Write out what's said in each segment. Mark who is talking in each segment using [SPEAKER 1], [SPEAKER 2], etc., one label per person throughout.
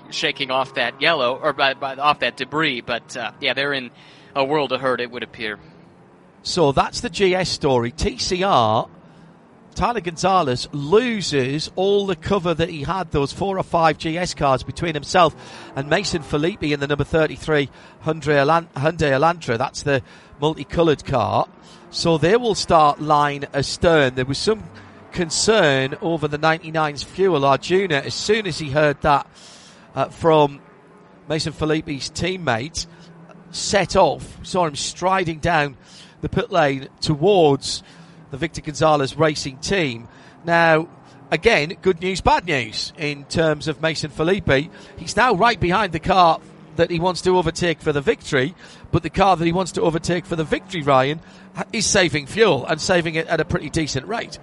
[SPEAKER 1] shaking off that yellow, or off that debris. But, they're in a world of hurt, it would appear.
[SPEAKER 2] So that's the GS story. TCR, Tyler Gonzalez loses all the cover that he had, those 4 or 5 GS cars between himself and Mason Filippi in the number 33 Hyundai Elantra. That's the multicoloured car. So they will start line astern. There was some concern over the 99's fuel. Arjuna, as soon as he heard that from Mason Filippi's teammate, set off, saw him striding down the pit lane towards the Victor Gonzalez Racing team. Now, again, good news, bad news in terms of Mason Filippi. He's now right behind the car that he wants to overtake for the victory, but the car that he wants to overtake for the victory, Ryan, is saving fuel and saving it at a pretty decent rate.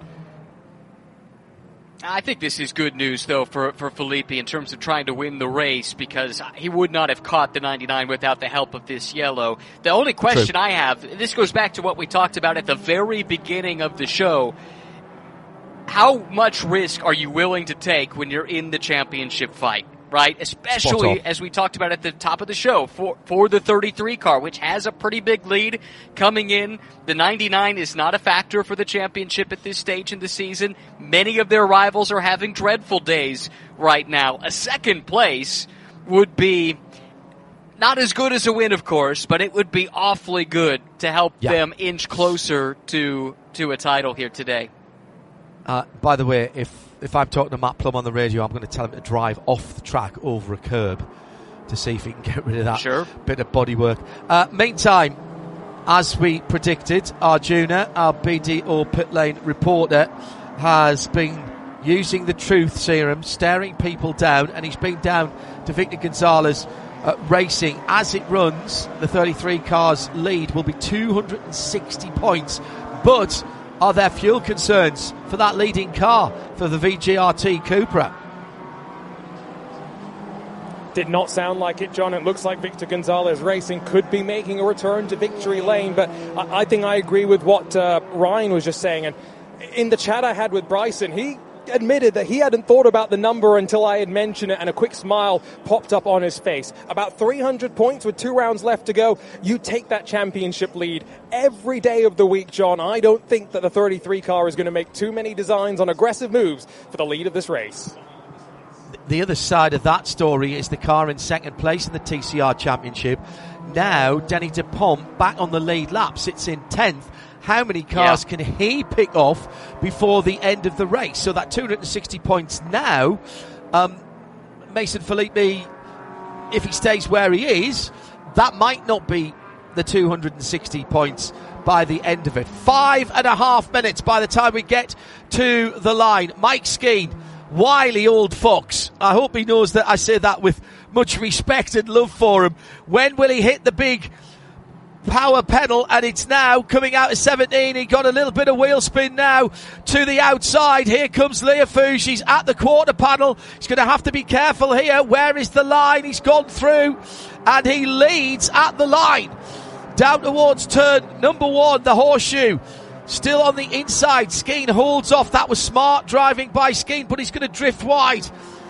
[SPEAKER 1] I think this is good news, though, for Filippi in terms of trying to win the race, because he would not have caught the 99 without the help of this yellow. The only question I have, this goes back to what we talked about at the very beginning of the show. How much risk are you willing to take when you're in the championship fight? Right, especially as we talked about at the top of the show for the 33 car, which has a pretty big lead coming in. The 99 is not a factor for the championship at this stage in the season. Many of their rivals are having dreadful days right now. A second place would be not as good as a win, of course, but it would be awfully good to help them inch closer to a title here today.
[SPEAKER 2] By the way, if I'm talking to Matt Plum on the radio, I'm going to tell him to drive off the track over a curb to see if he can get rid of that bit of bodywork. Meantime, as we predicted, Arjuna, our BDO pit lane reporter, has been using the truth serum, staring people down, and he's been down to Victor Gonzalez Racing. As it runs, the 33 car's lead will be 260 points, but are there fuel concerns for that leading car for the VGRT Cupra?
[SPEAKER 3] Did not sound like it, John. It looks like Victor Gonzalez Racing could be making a return to victory lane, but I think I agree with what Ryan was just saying. And in the chat I had with Bryson, he admitted that he hadn't thought about the number until I had mentioned it, and a quick smile popped up on his face. About 300 points with 2 rounds left to go. You take that championship lead every day of the week, John. I don't think that the 33 car is going to make too many designs on aggressive moves for the lead of this race.
[SPEAKER 2] The other side of that story is the car in second place in the TCR Championship. Now, Denny DuPont back on the lead lap, sits in 10th. How many cars can he pick off before the end of the race? So that 260 points now, Mason Filippi, if he stays where he is, that might not be the 260 points by the end of it. 5.5 minutes by the time we get to the line. Mike Skeen, wily old fox. I hope he knows that I say that with much respect and love for him. When will he hit the big power pedal? And it's now coming out of 17. He got a little bit of wheel spin now to the outside. Here comes Leofou. She's at the quarter panel. He's going to have to be careful here. Where is the line? He's gone through and he leads at the line down towards turn number 1, the horseshoe. Still on the inside. Skeen holds off. That was smart driving by Skeen, but he's going to drift wide.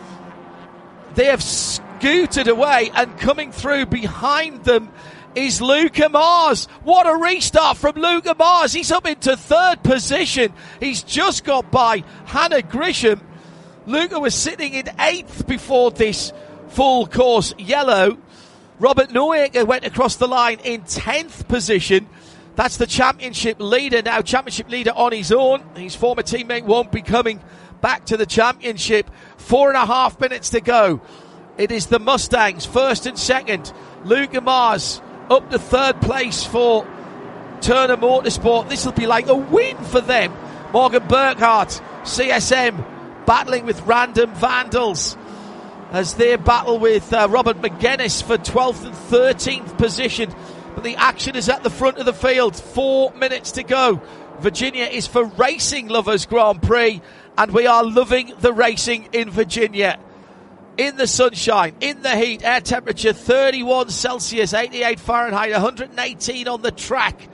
[SPEAKER 2] They have scooted away, and coming through behind them is Luca Mars. What a restart from Luca Mars. He's up into 3rd position. He's just got by Hannah Grisham. Luca was sitting in 8th before this full course yellow. Robert Neuecker went across the line in 10th position. That's the championship leader now. Championship leader on his own. His former teammate won't be coming back to the championship. 4.5 minutes to go. It is the Mustangs, 1st and 2nd. Luca Mars up to 3rd place for Turner Motorsport. This will be like a win for them. Morgan Burkhart, CSM, battling with Random Vandals as they battle with Robert McGuinness for 12th and 13th position. But the action is at the front of the field. 4 minutes to go. Virginia is for Racing Lovers Grand Prix, and we are loving the racing in Virginia. In the sunshine, in the heat, air temperature 31 Celsius, 88 Fahrenheit, 118 on the track.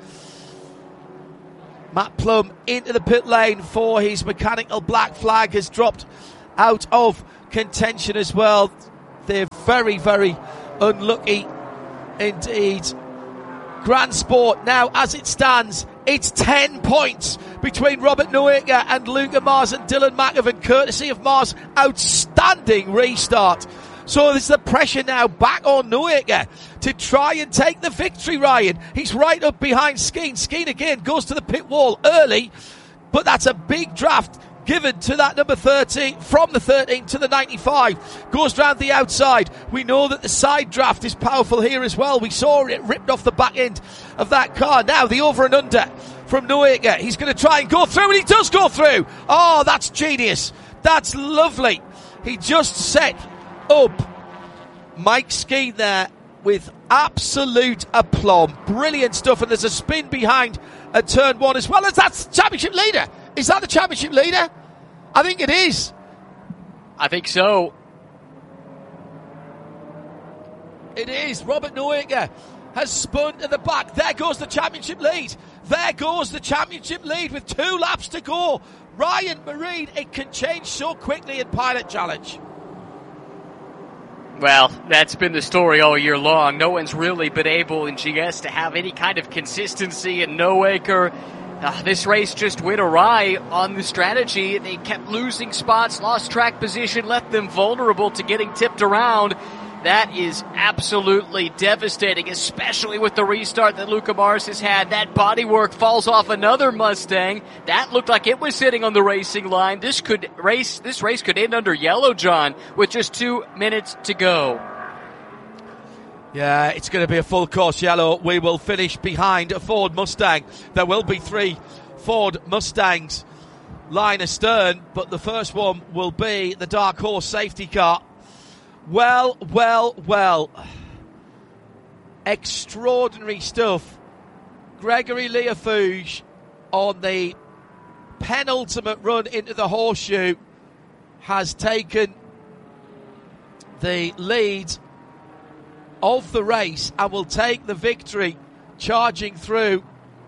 [SPEAKER 2] Matt Plum into the pit lane for his mechanical black flag, has dropped out of contention as well. They're very, very unlucky indeed. Grand Sport now, as it stands, it's 10 points between Robert Noeka and Luca Mars and Dylan McEvan, courtesy of Mars' outstanding restart. So there's the pressure now back on Noeka to try and take the victory, Ryan. He's right up behind Skeen. Skeen again goes to the pit wall early, but that's a big draft given to that number 13, from the 13 to the 95, goes round the outside. We know that the side draft is powerful here as well. We saw it ripped off the back end of that car. Now the over and under from Noeka. He's going to try and go through, and he does go through. Oh, that's genius. That's lovely. He just set up Mike Skeen there with absolute aplomb. Brilliant stuff, and there's a spin behind at turn one as well. As that's the championship leader. Is that the championship leader? I think it is.
[SPEAKER 1] I think so.
[SPEAKER 2] It is. Robert Noeka has spun to the back. There goes the championship lead. There goes the championship lead with 2 laps to go. Ryan Marine, it can change so quickly in Pilot Challenge.
[SPEAKER 1] Well, that's been the story all year long. No one's really been able in GS to have any kind of consistency, and Noeka, this race just went awry on the strategy. They kept losing spots, lost track position, left them vulnerable to getting tipped around. That is absolutely devastating, especially with the restart that Luca Mars has had. That bodywork falls off another Mustang. That looked like it was sitting on the racing line. This race could end under yellow, John, with just 2 minutes to go.
[SPEAKER 2] Yeah, it's going to be a full course yellow. We will finish behind a Ford Mustang. There will be 3 Ford Mustangs line astern, but the first one will be the Dark Horse safety car. Well. Extraordinary stuff. Gregory Leafouge on the penultimate run into the horseshoe has taken the lead of the race and will take the victory, charging through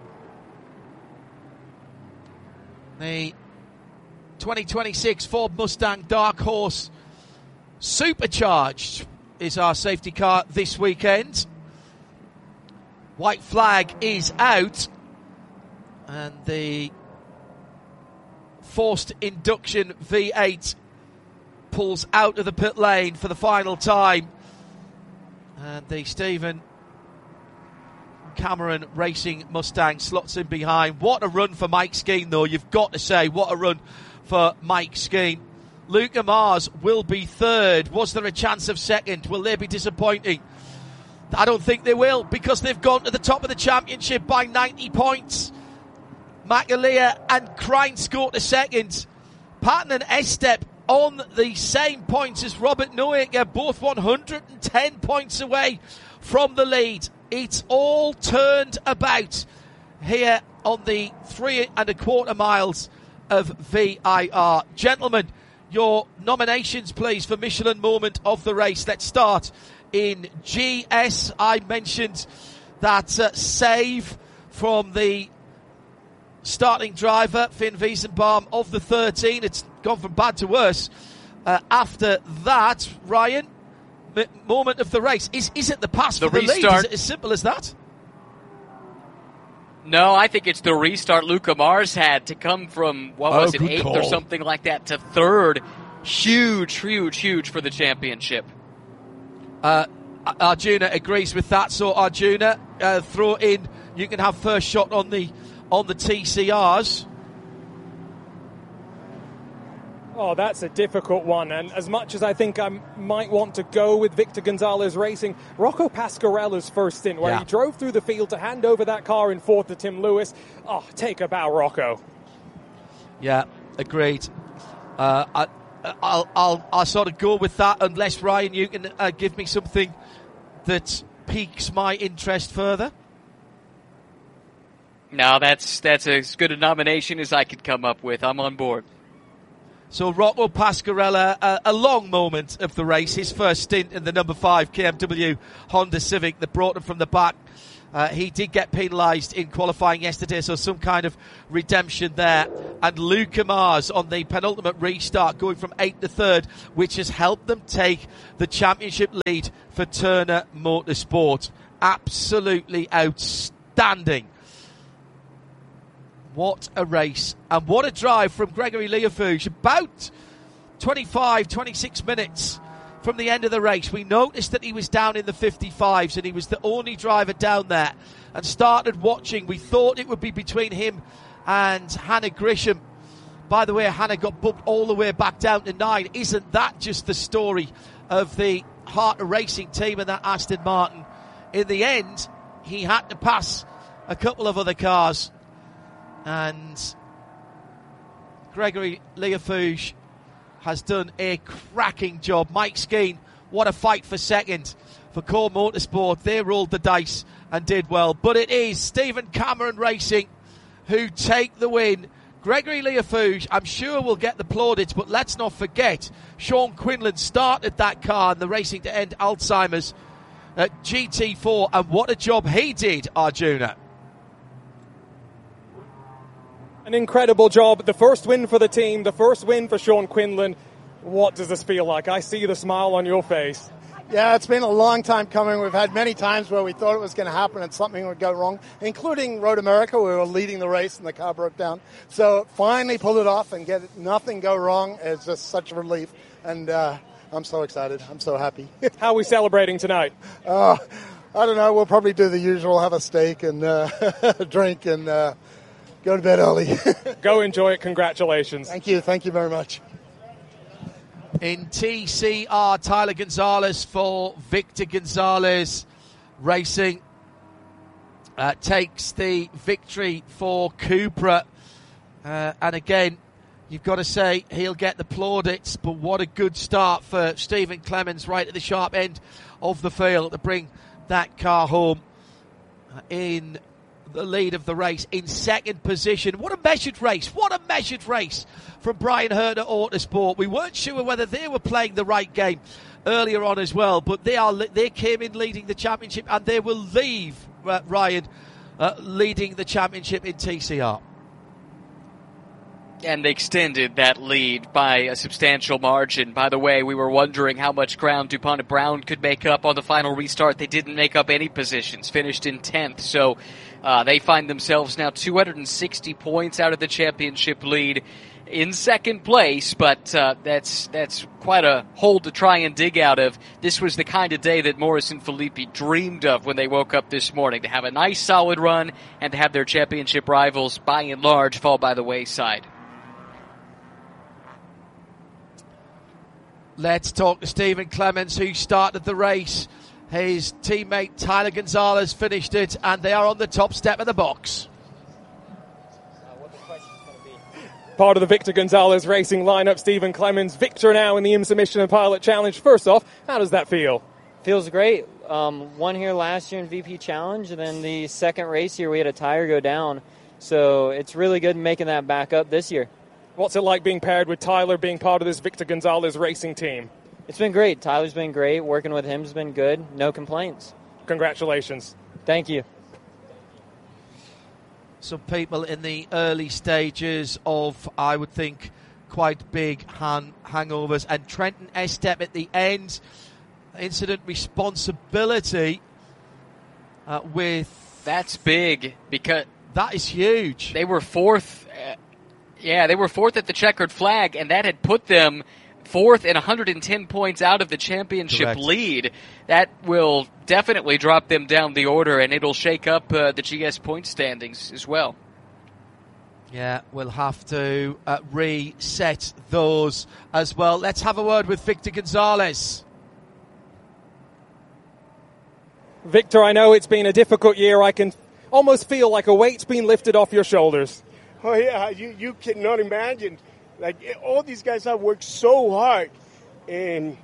[SPEAKER 2] the 2026 Ford Mustang Dark Horse Supercharged is our safety car this weekend. White flag is out, and the forced induction V8 pulls out of the pit lane for the final time, and the Stephen Cameron Racing Mustang slots in behind. What a run for Mike Skeen, though, you've got to say. What a run for Mike Skeen. Luca Mars will be third. Was there a chance of second? Will they be disappointing? I don't think they will, because they've gone to the top of the championship by 90 points. McAleer and Kreintz go to second. Patton and Estep on the same points as Robert Noeka, both 110 points away from the lead. It's all turned about here on the 3 1/4 miles of VIR. Gentlemen, your nominations, please, for Michelin moment of the race. Let's start in GS. I mentioned that save from the starting driver, Finn Wiesenbaum, of the 13. It's gone from bad to worse. After that, Ryan, moment of the race. Is it the pass for the lead? Is it as simple as that?
[SPEAKER 1] No, I think it's the restart Luca Mars had to come from, eighth or something like that to third. Huge for the championship.
[SPEAKER 2] Arjuna agrees with that. So Arjuna, throw in. You can have first shot on the TCRs.
[SPEAKER 3] Oh, that's a difficult one. And as much as I think I might want to go with Victor Gonzalez Racing, Rocco Pasquarella's first stint, where he drove through the field to hand over that car in fourth to Tim Lewis. Oh, take a bow, Rocco.
[SPEAKER 2] Yeah, agreed. I'll sort of go with that, unless, Ryan, you can give me something that piques my interest further.
[SPEAKER 1] No, that's as good a nomination as I could come up with. I'm on board.
[SPEAKER 2] So Rocco Pasquarella, a long moment of the race, his first stint in the number 5 KMW Honda Civic that brought him from the back He did get penalised in qualifying yesterday, so some kind of redemption there. And Luca Mars on the penultimate restart, going from 8th to 3rd, which has helped them take the championship lead for Turner Motorsport. Absolutely outstanding. What a race, and what a drive from Gregory Leofouge. About 25, 26 minutes from the end of the race, we noticed that he was down in the 55s, and he was the only driver down there, and started watching. We thought it would be between him and Hannah Grisham. By the way, Hannah got bumped all the way back down to 9. Isn't that just the story of the Heart of Racing team and that Aston Martin? In the end, he had to pass a couple of other cars, and Gregory Leofouge has done a cracking job. Mike Skeen, what a fight for second for Core Motorsport. They rolled the dice and did well. But it is Stephen Cameron Racing who take the win. Gregory Leofouge, I'm sure, will get the plaudits, but let's not forget, Sean Quinlan started that car in the Racing to End Alzheimer's at GT4, and what a job he did, Arjuna.
[SPEAKER 3] An incredible job. The first win for the team, the first win for Sean Quinlan. What does this feel like? I see the smile on your face.
[SPEAKER 4] Yeah, it's been a long time coming. We've had many times where we thought it was going to happen and something would go wrong, including Road America, where we were leading the race and the car broke down. So finally pulled it off and get nothing go wrong is just such a relief. And I'm so excited. I'm so happy.
[SPEAKER 3] How are we celebrating tonight?
[SPEAKER 4] I don't know. We'll probably do the usual, have a steak and drink and go to bed early.
[SPEAKER 3] Go enjoy it. Congratulations.
[SPEAKER 4] Thank you. Thank you very much.
[SPEAKER 2] In TCR, Tyler Gonzalez for Victor Gonzalez Racing takes the victory for Cupra. And again, you've got to say he'll get the plaudits, but what a good start for Stephen Clemens right at the sharp end of the field to bring that car home in the lead of the race in second position. What a measured race. What a measured race from Brian Herter Autosport. We weren't sure whether they were playing the right game earlier on as well, but they came in leading the championship, and they will leave Ryan leading the championship in TCR.
[SPEAKER 1] And they extended that lead by a substantial margin. By the way, we were wondering how much ground DuPont and Brown could make up on the final restart. They didn't make up any positions, finished in 10th. So they find themselves now 260 points out of the championship lead in second place, but that's quite a hole to try and dig out of. This was the kind of day that Morris and Filippi dreamed of when they woke up this morning, to have a nice solid run and to have their championship rivals, by and large, fall by the wayside.
[SPEAKER 2] Let's talk to Stephen Clemens, who started the race. His teammate Tyler Gonzalez finished it, and they are on the top step of the box.
[SPEAKER 3] Part of the Victor Gonzalez Racing lineup, Stephen Clemens. Victor now in the IMSA Michelin Pilot Challenge. First off, how does that feel?
[SPEAKER 5] Feels great. Won here last year in VP Challenge, and then the second race here we had a tire go down. So it's really good making that back up this year.
[SPEAKER 3] What's it like being paired with Tyler, being part of this Victor Gonzalez Racing team?
[SPEAKER 5] It's been great. Tyler's been great. Working with him's been good. No complaints.
[SPEAKER 3] Congratulations.
[SPEAKER 5] Thank you.
[SPEAKER 2] Some people in the early stages of, I would think, quite big hangovers. And Trenton Estep at the end. Incident responsibility with...
[SPEAKER 1] That's big, because...
[SPEAKER 2] That is huge.
[SPEAKER 1] They were fourth... they were fourth at the checkered flag, and that had put them fourth and 110 points out of the championship lead. That will definitely drop them down the order, and it'll shake up the GS point standings as well.
[SPEAKER 2] Yeah, we'll have to reset those as well. Let's have a word with Victor Gonzalez.
[SPEAKER 3] Victor, I know it's been a difficult year. I can almost feel like a weight's been lifted off your shoulders.
[SPEAKER 6] Oh, yeah, you cannot imagine. Like, all these guys have worked so hard, and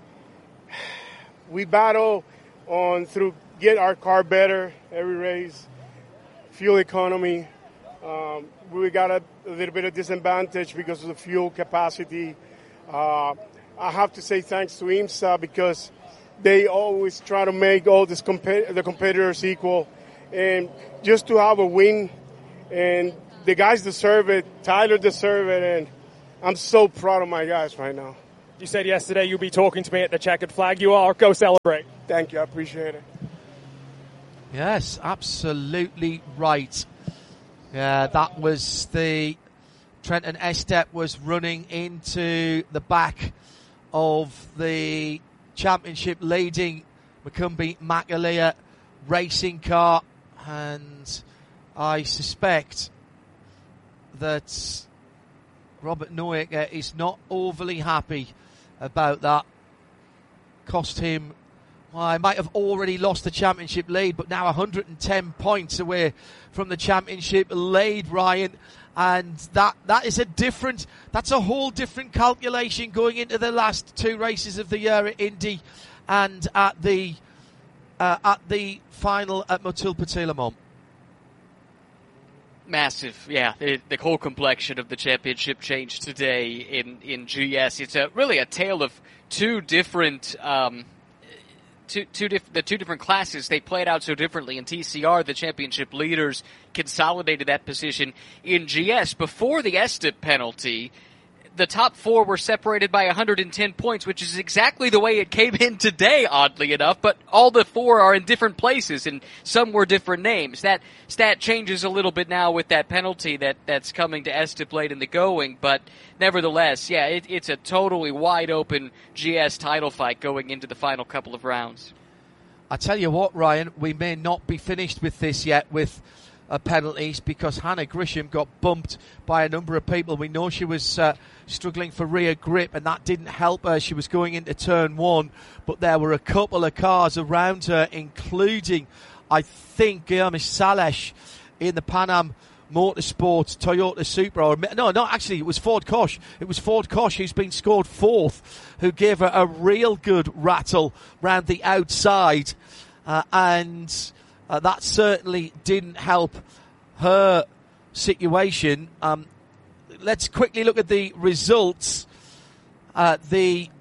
[SPEAKER 6] we battle on through get our car better every race, fuel economy. We got a little bit of disadvantage because of the fuel capacity. I have to say thanks to IMSA because they always try to make all the competitors equal, and just to have a win, and the guys deserve it. Tyler deserves it, and I'm so proud of my guys right now.
[SPEAKER 3] You said yesterday you'll be talking to me at the checkered flag. You are. Go celebrate.
[SPEAKER 6] Thank you. I appreciate it.
[SPEAKER 2] Yes, absolutely right. Yeah, that was the Trenton Estep was running into the back of the championship leading Macumbi McAleer racing car, and I suspect that Robert Neuecker is not overly happy about that. Cost him, well, I might have already lost the championship lead, but now 110 points away from the championship lead, Ryan. And that is that's a whole different calculation going into the last two races of the year at Indy and at the final at Motul Petit Le Mans.
[SPEAKER 1] Massive, yeah. The whole complexion of the championship changed today in GS. It's really a tale of two different two different classes. They played out so differently. In TCR, the championship leaders consolidated that position. In GS, before the Estep penalty, the top four were separated by 110 points, which is exactly the way it came in today, oddly enough, but all the four are in different places, and some were different names. That stat changes a little bit now with that penalty that's coming to Estep late in the going, but nevertheless, yeah, it's a totally wide-open GS title fight going into the final couple of rounds.
[SPEAKER 2] I tell you what, Ryan, we may not be finished with this yet with penalties, because Hannah Grisham got bumped by a number of people. We know she was struggling for rear grip, and that didn't help her. She was going into turn one, but there were a couple of cars around her, including, I think, Guilherme Sales in the Pan Am Motorsport Toyota Supra. Actually, it was Ford Koch. It was Ford Koch who's been scored fourth, who gave her a real good rattle round the outside, and that certainly didn't help her situation. Let's quickly look at the results. Let's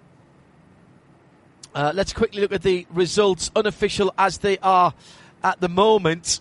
[SPEAKER 2] quickly look at the results, unofficial as they are at the moment.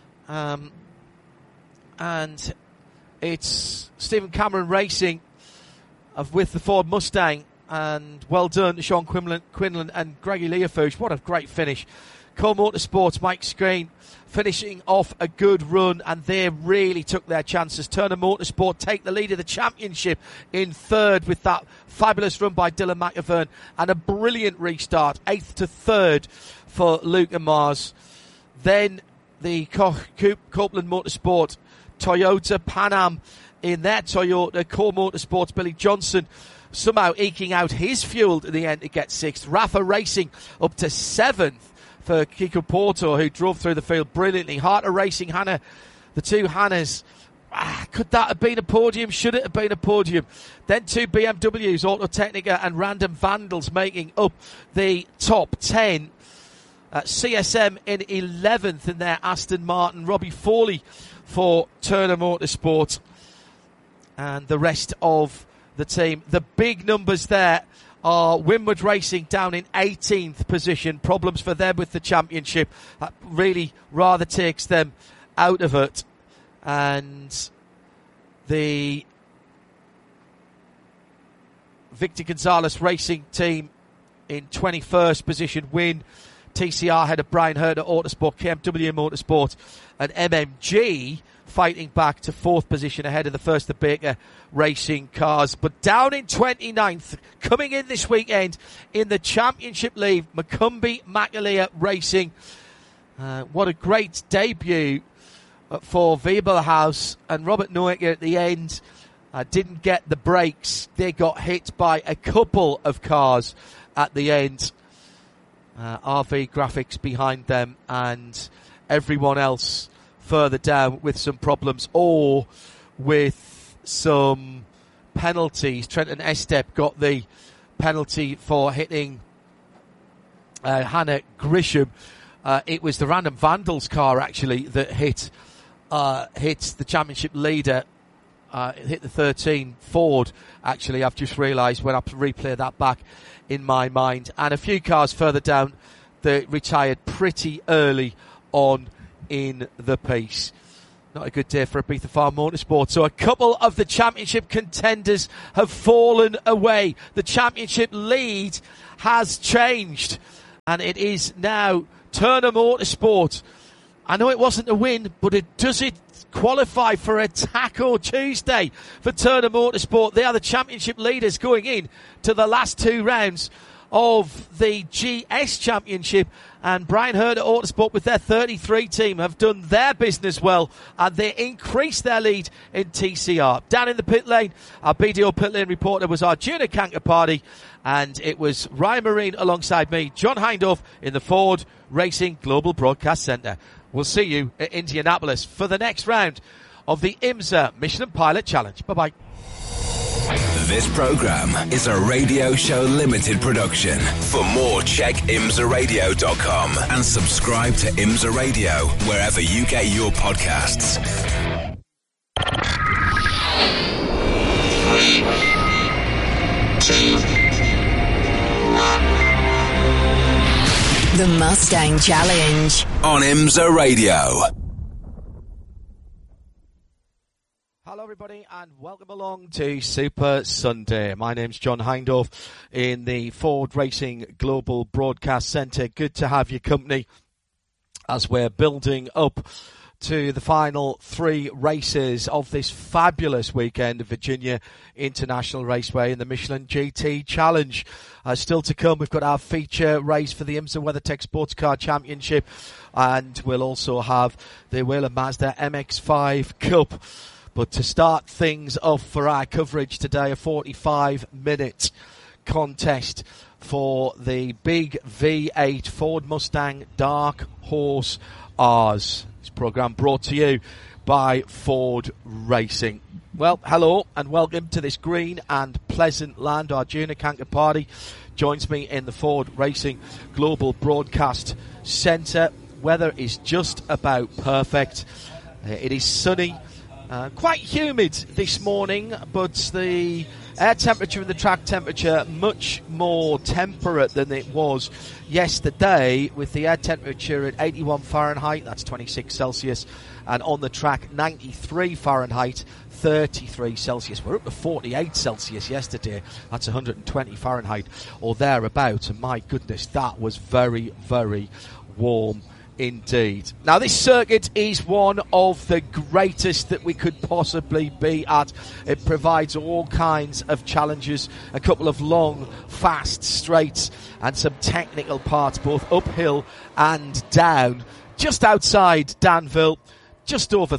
[SPEAKER 2] And it's Stephen Cameron Racing with the Ford Mustang. And well done to Sean Quinlan and Greggy Leofouche. What a great finish. Cole Motorsports, Mike Screen, finishing off a good run, and they really took their chances. Turner Motorsport take the lead of the championship in third with that fabulous run by Dylan McIvern, and a brilliant restart, 8th to 3rd for Luke Mars. Then the Copeland Motorsport, Toyota Pan Am in their Toyota. Core Motorsports, Billy Johnson somehow eking out his fuel at the end to get 6th. Rafa Racing up to 7th. For Kiko Porto, who drove through the field brilliantly. Harter Racing, Hannah, the two Hannahs. Could that have been a podium? Should it have been a podium? Then two BMWs, Auto Technica and Random Vandals, making up the top 10. CSM in 11th in their Aston Martin. Robbie Foley for Turner Motorsport. And the rest of the team. The big numbers there are Winward Racing down in 18th position. Problems for them with the championship. That really rather takes them out of it. And the Victor Gonzalez Racing team in 21st position win. TCR head of Brian Herter Autosport, KMW Motorsport, and MMG fighting back to 4th position ahead of the First the Baker Racing cars. But down in 29th, coming in this weekend in the championship lead, Macumbi McAleer Racing. What a great debut for Weberhaus, and Robert Neuecker at the end didn't get the brakes. They got hit by a couple of cars at the end. RV Graphics behind them, and everyone else further down with some problems or with some penalties. Trenton Estep got the penalty for hitting Hannah Grisham. It was the Random Vandals car actually that hit the championship leader. It hit the 13 Ford, actually. I've just realised when I replay that back in my mind. And a few cars further down that retired pretty early on in the piece. Not a good day for Ibiza Farm Motorsport. So a couple of the championship contenders have fallen away. The championship lead has changed, and it is now Turner Motorsport. I know it wasn't a win, but does it qualify for a tackle Tuesday for Turner Motorsport? They are the championship leaders going in to the last 2 rounds of the GS Championship, and Brian Herd at Autosport with their 33 team have done their business well, and they increased their lead in TCR. Down in the pit lane, our BDO pit lane reporter was Arjuna Kankapati, and it was Ryan Marine alongside me, John Hindhaugh, in the Ford Racing Global Broadcast Centre. We'll see you at Indianapolis for the next round of the IMSA Michelin Pilot Challenge. Bye-bye.
[SPEAKER 7] This program is a Radio Show Limited production. For more, check imsaradio.com and subscribe to IMSA Radio wherever you get your podcasts.
[SPEAKER 8] The Mustang Challenge
[SPEAKER 7] on IMSA Radio.
[SPEAKER 2] Hello everybody and welcome along to Super Sunday. My name's John Hindhaugh in the Ford Racing Global Broadcast Centre. Good to have your company as we're building up to the final 3 races of this fabulous weekend of Virginia International Raceway in the Michelin GT Challenge. Still to come, we've got our feature race for the IMSA WeatherTech Sports Car Championship, and we'll also have the Whelen Mazda MX-5 Cup. But to start things off for our coverage today, a 45-minute contest for the big V8 Ford Mustang Dark Horse R's. This programme brought to you by Ford Racing. Well, hello and welcome to this green and pleasant land. Arjuna Kankapati joins me in the Ford Racing Global Broadcast Centre. Weather is just about perfect. It is sunny. Quite humid this morning, but the air temperature and the track temperature much more temperate than it was yesterday, with the air temperature at 81 Fahrenheit, that's 26 Celsius, and on the track 93 Fahrenheit, 33 Celsius. We're up to 48 Celsius yesterday, that's 120 Fahrenheit or thereabouts, and my goodness, that was very, very warm indeed. Now this circuit is one of the greatest that we could possibly be at. It provides all kinds of challenges, a couple of long, fast straights and some technical parts, both uphill and down. Just outside Danville, just over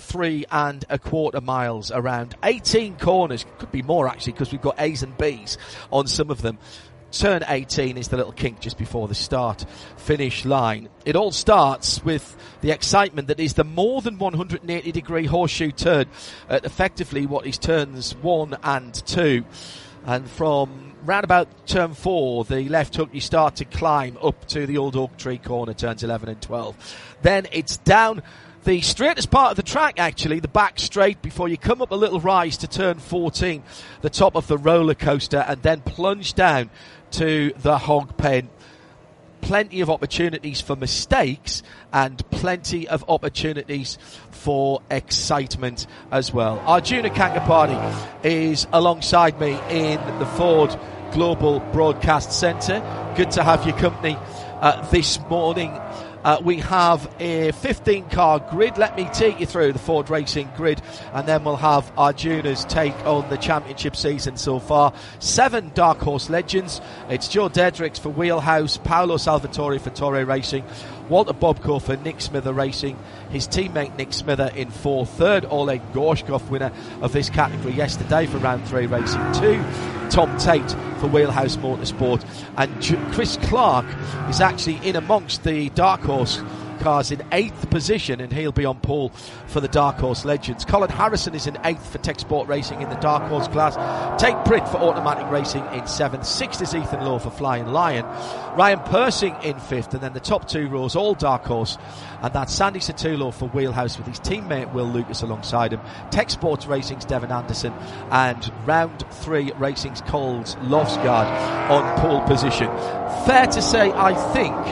[SPEAKER 2] 3.25 miles, around 18 corners, could be more actually because we've got A's and B's on some of them. Turn 18 is the little kink just before the start-finish line. It all starts with the excitement that is the more than 180-degree horseshoe turn at effectively what is turns 1 and 2. And from round about turn 4, the left hook, you start to climb up to the old oak tree corner, turns 11 and 12. Then it's down the straightest part of the track, actually, the back straight, before you come up a little rise to turn 14, the top of the roller coaster, and then plunge down to the hog pen. Plenty of opportunities for mistakes and plenty of opportunities for excitement as well. Arjuna Kankapati is alongside me in the Ford Global Broadcast Centre. Good to have your company this morning. We have a 15-car grid. Let me take you through the Ford Racing grid, and then we'll have Arjuna's take on the championship season so far. 7 Dark Horse Legends. It's Joe Dedricks for Wheelhouse, Paolo Salvatore for Torre Racing, Walter Bobko for Nick Smither Racing, his teammate Nick Smither in 4th, 3rd Oleg Gorshkov, winner of this category yesterday for Round 3 Racing 2, Tom Tate for Wheelhouse Motorsport, and Chris Clark is actually in amongst the Dark Horse cars in 8th position, and he'll be on pole for the Dark Horse Legends. Colin Harrison is in 8th for Tech Sport Racing in the Dark Horse class. Tate Britt for Automatic Racing in 7th. 6th is Ethan Lowe for Flying Lion. Ryan Persing in 5th, and then the top 2 rows all Dark Horse, and that's Sandy Satulo for Wheelhouse with his teammate Will Lucas alongside him. Tech Sports Racing's Devin Anderson, and Round 3 Racing's Coles Lofsgaard on pole position. Fair to say, I think,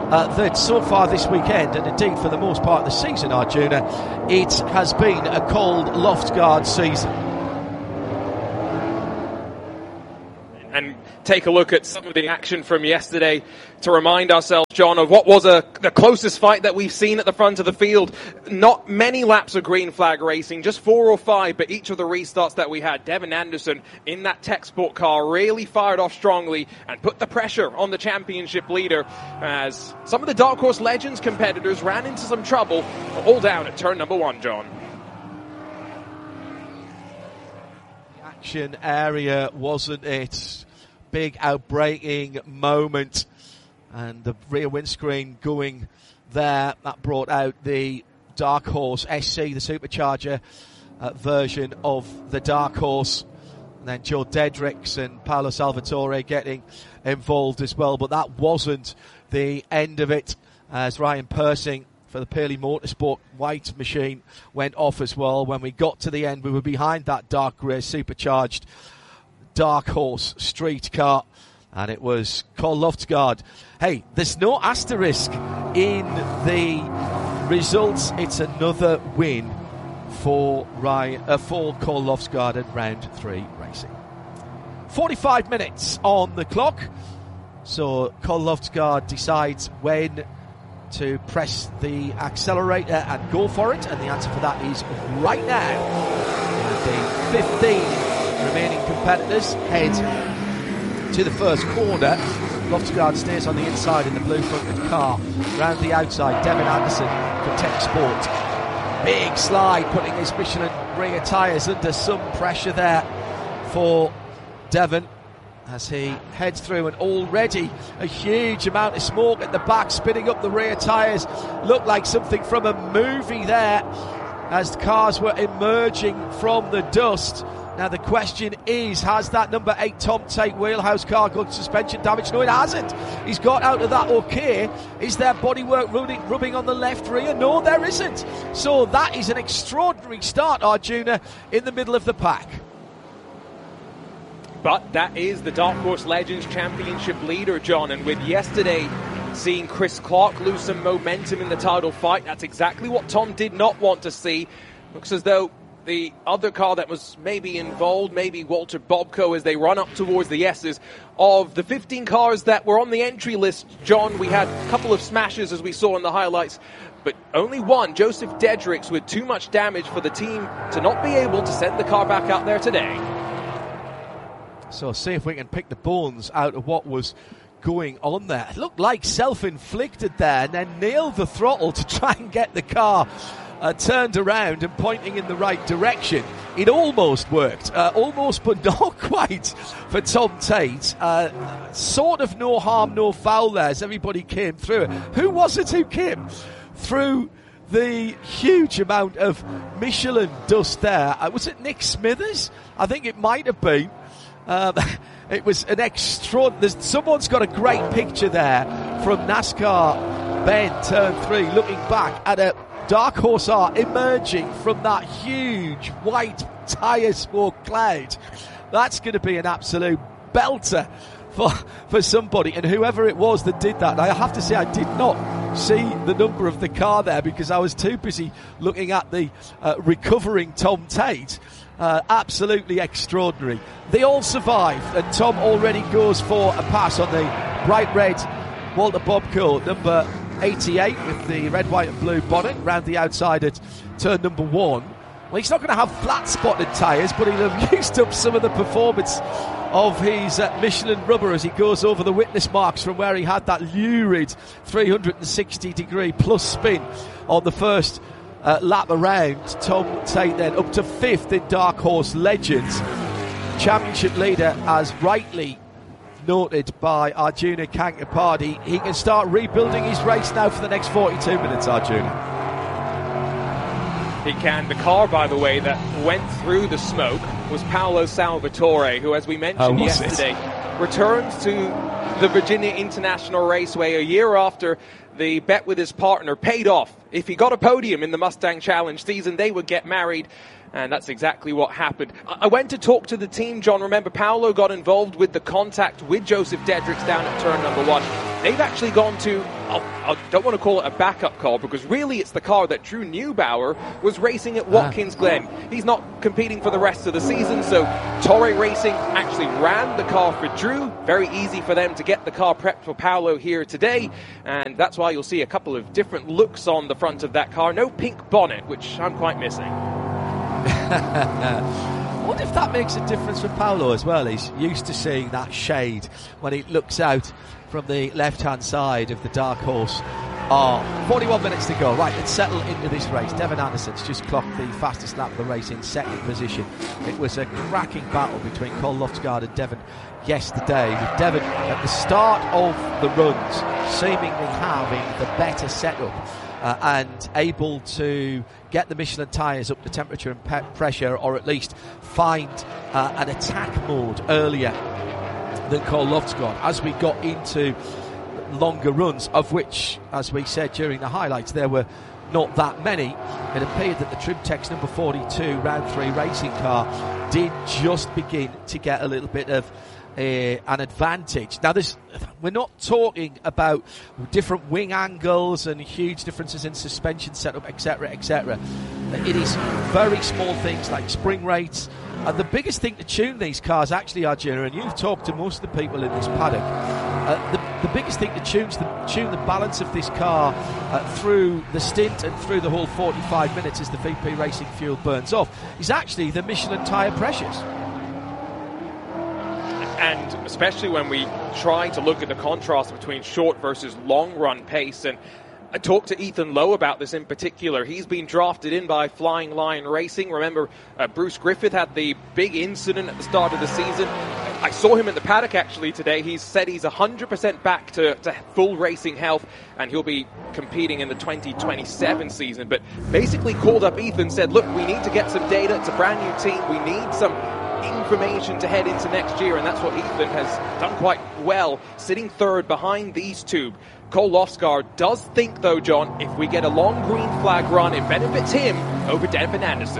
[SPEAKER 2] that so far this weekend, and indeed for the most part of the season, Arjuna, it has been a cold Loftguard season.
[SPEAKER 3] And take a look at some of the action from yesterday to remind ourselves, John, of what was the closest fight that we've seen at the front of the field. Not many laps of green flag racing, just 4 or 5, but each of the restarts that we had, Devin Anderson in that tech sport car really fired off strongly and put the pressure on the championship leader as some of the Dark Horse Legends competitors ran into some trouble, all down at turn number 1, John.
[SPEAKER 2] Action area, wasn't it? Big outbreaking moment, and the rear windscreen going there. That brought out the Dark Horse SC, the supercharger version of the Dark Horse, and then Joe Dedricks and Paolo Salvatore getting involved as well. But that wasn't the end of it, as Ryan Persing for the Pearly Motorsport white machine went off as well. When we got to the end, we were behind that dark grey supercharged Dark Horse street car, and it was Carl Loftguard. Hey, there's no asterisk in the results. It's another win for Carl Loftguard in round 3 racing. 45 minutes on the clock, so Carl Loftguard decides when to press the accelerator and go for it, and the answer for that is right now. The 15 remaining competitors head to the first corner. Loftguard stays on the inside in the blue fronted car. Round the outside, Devin Anderson for Tech Sport. Big slide, putting his Michelin rear tyres under some pressure there for Devin as he heads through, and already a huge amount of smoke at the back, spinning up the rear tyres. Looked like something from a movie there as the cars were emerging from the dust. Now the question is, has that number 8 Tom Tate wheelhouse car got suspension damage? No, it hasn't. He's got out of that okay. Is there bodywork rubbing on the left rear? No, there isn't. So that is an extraordinary start, Arjuna, in the middle of the pack.
[SPEAKER 3] But that is the Dark Horse Legends Championship leader, John, and with yesterday seeing Chris Clark lose some momentum in the title fight, that's exactly what Tom did not want to see. Looks as though the other car that was maybe involved, maybe Walter Bobko, as they run up towards the S's. Of the 15 cars that were on the entry list, John, we had a couple of smashes as we saw in the highlights, but only one, Joseph Dedricks, with too much damage for the team to not be able to send the car back out there today.
[SPEAKER 2] So see if we can pick the bones out of what was going on there. It looked like self-inflicted there, and then nailed the throttle to try and get the car turned around and pointing in the right direction. It almost worked, almost but not quite for Tom Tate. Sort of no harm, no foul there as everybody came through it. Who was it who came through the huge amount of Michelin dust there? Was it Nick Smithers? I think it might have been. It was an extraordinary. Someone's got a great picture there from NASCAR Bend Turn 3, looking back at a Dark Horse R emerging from that huge white tyre smoke cloud. That's going to be an absolute belter for somebody, and whoever it was that did that. And I have to say, I did not see the number of the car there because I was too busy looking at the recovering Tom Tate. Absolutely extraordinary. They all survived, and Tom already goes for a pass on the bright red Walter Bobko number 88 with the red, white and blue bonnet round the outside at turn number 1. Well, he's not going to have flat spotted tyres, but he'll have used up some of the performance of his Michelin rubber as he goes over the witness marks from where he had that lurid 360 degree plus spin on the first lap around. Tom Tate then up to 5th in Dark Horse Legends. Championship leader, as rightly noted by Arjuna Kankapadi. He can start rebuilding his race now for the next 42 minutes, Arjuna.
[SPEAKER 3] He can. The car, by the way, that went through the smoke was Paolo Salvatore, who, as we mentioned yesterday, returns to the Virginia International Raceway a year after the bet with his partner paid off. If he got a podium in the Mustang Challenge season, they would get married. And that's exactly what happened. I went to talk to the team, John. Remember, Paolo got involved with the contact with Joseph Dedricks down at turn number 1.
[SPEAKER 9] they've actually gone to, I don't want to call it a backup car, because really it's the car that Drew Neubauer was racing at Watkins Glen. He's not competing for the rest of the season, so Torre Racing actually ran the car for Drew. Very easy for them to get the car prepped for Paolo here today, and that's why you'll see a couple of different looks on the front of that car. No pink bonnet, which I'm quite missing.
[SPEAKER 2] I wonder if that makes a difference for Paolo as well. He's used to seeing that shade when he looks out from the left-hand side of the Dark Horse. 41 minutes to go. Right, let's settle into this race. Devin Anderson's just clocked the fastest lap of the race in second position. It was a cracking battle between Cole Loftsgaard and Devin yesterday, with Devin at the start of the runs seemingly having the better setup and able to get the Michelin tyres up to temperature and pressure, or at least find an attack mode earlier than Cole Loftsgaard as we got into longer runs, of which, as we said during the highlights, there were not that many. It appeared that the Trimtex number 42 round 3 racing car did just begin to get a little bit of an advantage. Now, we're not talking about different wing angles and huge differences in suspension setup, etc., etc. It is very small things like spring rates. And the biggest thing to tune these cars actually, Arjuna, and you've talked to most of the people in this paddock, the biggest thing to tune the balance of this car through the stint and through the whole 45 minutes as the VP Racing fuel burns off is actually the Michelin tyre pressures.
[SPEAKER 9] And especially when we try to look at the contrast between short versus long run pace. And I talked to Ethan Lowe about this in particular. He's been drafted in by Flying Lion Racing. Remember, Bruce Griffith had the big incident at the start of the season. I saw him in the paddock actually today. He said he's 100% back to full racing health, and he'll be competing in the 2027 season. But basically called up Ethan, said, look, we need to get some data. It's a brand new team. We need some information to head into next year, and that's what Ethan has done quite well, sitting third behind these two. Cole Loftsgaard does think, though, John, if we get a long green flag run, it benefits him over Devin Anderson.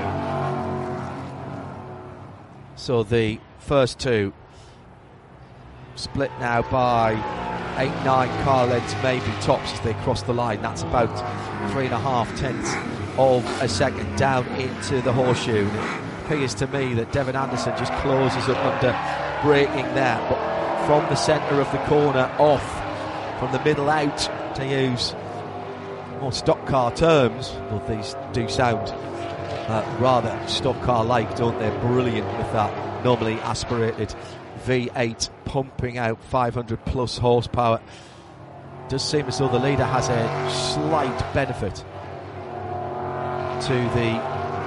[SPEAKER 2] So the first two split now by 8-9 car lengths, maybe tops, as they cross the line. That's about 3.5 tenths of a second down into the horseshoe. It appears to me that Devin Anderson just closes up under braking there, but from the centre of the corner off, from the middle out, to use more stock car terms, but these do sound rather stock car-like, don't they? Brilliant with that normally aspirated V8 pumping out 500 plus horsepower. Does seem as though the leader has a slight benefit to the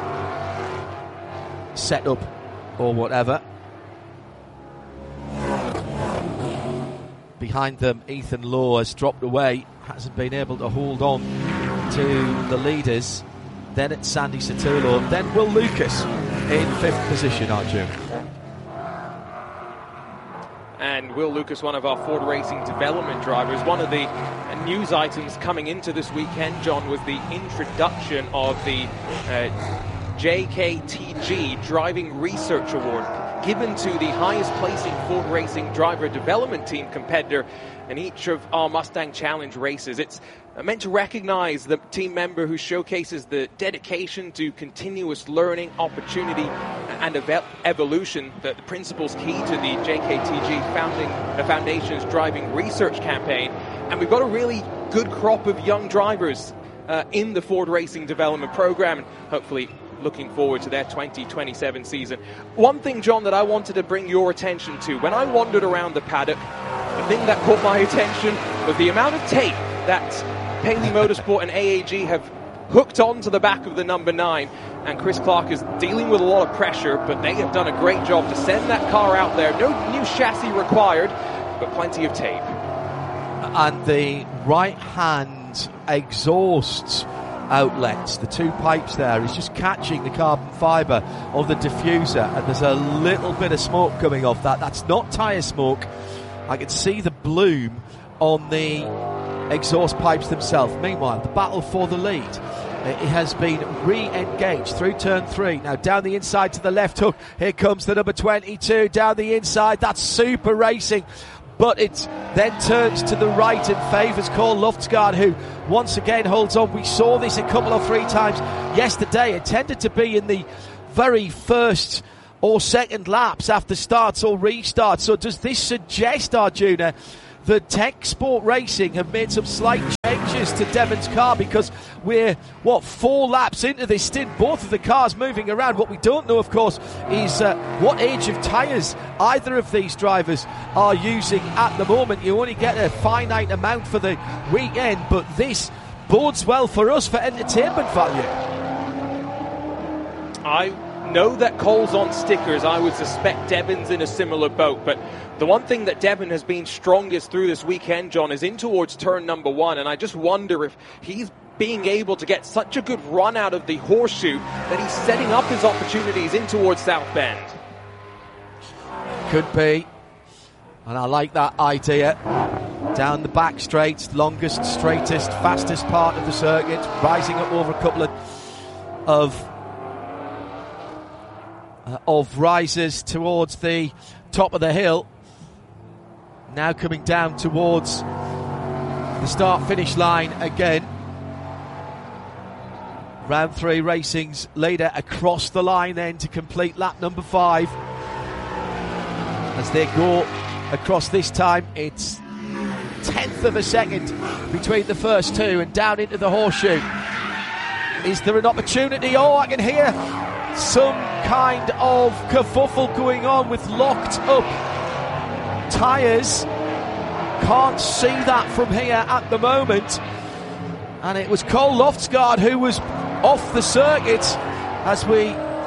[SPEAKER 2] setup or whatever. Behind them, Ethan Lowe has dropped away, hasn't been able to hold on to the leaders. Then it's Sandy Satullo, then Will Lucas in 5th position, Arjun.
[SPEAKER 9] And Will Lucas, one of our Ford Racing development drivers. One of the news items coming into this weekend, John, was the introduction of the JKTG Driving Research Award, given to the highest placing Ford Racing driver development team competitor in each of our Mustang Challenge races. It's meant to recognize the team member who showcases the dedication to continuous learning, opportunity, and evolution, the principles key to the JKTG Foundation's driving research campaign. And we've got a really good crop of young drivers in the Ford Racing development program, and hopefully looking forward to their 2027 season. One thing, John, that I wanted to bring your attention to, when I wandered around the paddock, the thing that caught my attention was the amount of tape that Paley Motorsport and AAG have hooked onto the back of the number 9, and Chris Clark is dealing with a lot of pressure, but they have done a great job to send that car out there. No new chassis required, but plenty of tape.
[SPEAKER 2] And the right-hand exhaust outlets, the two pipes there, is just catching the carbon fibre of the diffuser, and there's a little bit of smoke coming off that. That's not tyre smoke. I can see the bloom on the exhaust pipes themselves. Meanwhile, the battle for the lead, it has been re-engaged through turn 3. Now down the inside to the left hook. Here comes the number 22 down the inside. That's Super Racing but it then turns to the right and favours Karl Loftsgaard, who once again holds on. We saw this a couple or three times yesterday. It tended to be in the very first or second laps after starts or restarts. So does this suggest, Arjuna, that Tech Sport Racing have made some slight changes to Devon's car? Because we're, 4 laps into this stint, both of the cars moving around. What we don't know, of course, is what age of tyres either of these drivers are using at the moment. You only get a finite amount for the weekend, but this bodes well for us for entertainment value.
[SPEAKER 9] I know that Cole's on stickers. I would suspect Devon's in a similar boat, but the one thing that Devon has been strongest through this weekend, John, is in towards turn number 1, and I just wonder if he's being able to get such a good run out of the horseshoe that he's setting up his opportunities in towards South Bend.
[SPEAKER 2] Could be, and I like that idea. Down the back straight, longest, straightest, fastest part of the circuit, rising up over a couple of rises towards the top of the hill. Now coming down towards the start-finish line again. Round 3 Racing's leader across the line then to complete lap number 5. As they go across this time, it's 1/10 of a second between the first two and down into the horseshoe. Is there an opportunity? Oh, I can hear some kind of kerfuffle going on with locked up tyres. Can't see that from here at the moment. And it was Karl Loftsgaard who was off the circuit, as we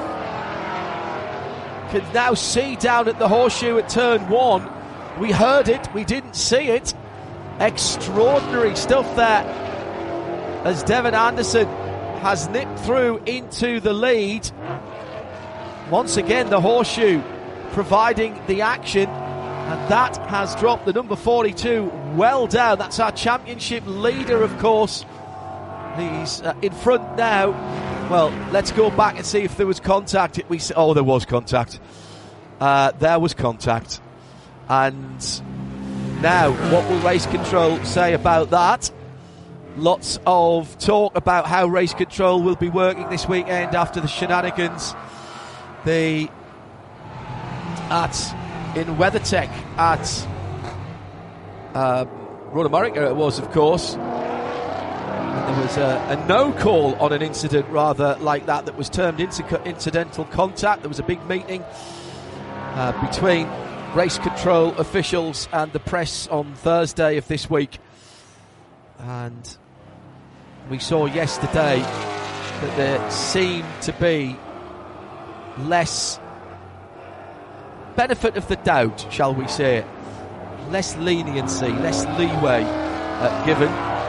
[SPEAKER 2] can now see down at the horseshoe at turn 1. We heard it, we didn't see it. Extraordinary stuff there, as Devon Anderson has nipped through into the lead. Once again, the horseshoe providing the action, and that has dropped the number 42 well down. That's our championship leader, of course. He's in front now. Well, let's go back and see if there was contact. There was contact. There was contact. And now, what will race control say about that? Lots of talk about how race control will be working this weekend after the shenanigans in WeatherTech at Road America it was, of course. And there was a no call on an incident rather like that was termed incidental contact. There was a big meeting between race control officials and the press on Thursday of this week. And we saw yesterday that there seemed to be less benefit of the doubt, shall we say, less leniency, less leeway given.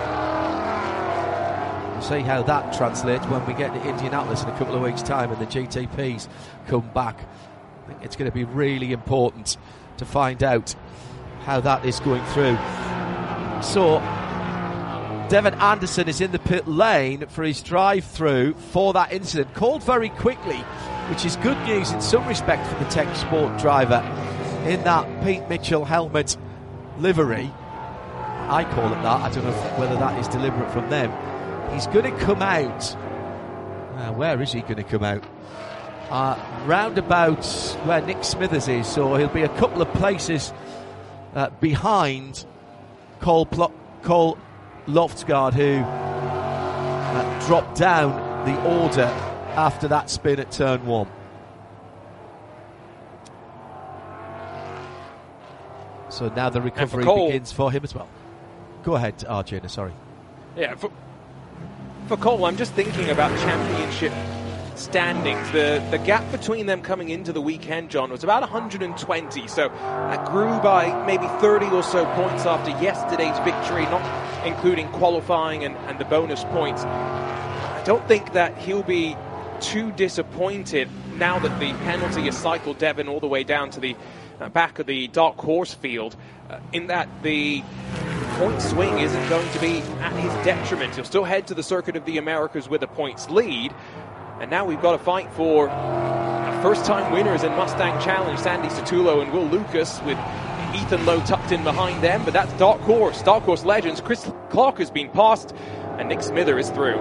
[SPEAKER 2] We'll see how that translates when we get to Indianapolis in a couple of weeks' time and the GTPs come back. I think it's going to be really important to find out how that is going through. So Devon Anderson is in the pit lane for his drive-through for that incident, called very quickly, which is good news in some respect for the Tech Sport driver in that Pete Mitchell helmet livery. I call it that. I don't know whether that is deliberate from them. He's going to come out. Where is he going to come out? Round about where Nick Smithers is, so he'll be a couple of places behind Karl Loftsgaard, who dropped down the order after that spin at turn 1. So now the recovery begins for him as well. Go ahead, Arjuna, sorry.
[SPEAKER 9] Yeah, for Cole, I'm just thinking about championship standings. The gap between them coming into the weekend, John, was about 120, so that grew by maybe 30 or so points after yesterday's victory, not including qualifying and the bonus points. I don't think that he'll be too disappointed now that the penalty has cycled Devon all the way down to the back of the Dark Horse field, in that the point swing isn't going to be at his detriment. He'll still head to the Circuit of the Americas with a points lead. And now we've got to fight for first-time winners in Mustang Challenge, Sandy Satullo and Will Lucas, with Ethan Lowe tucked in behind them, but that's Dark Horse Legends. Chris Clark has been passed, and Nick Smither is through.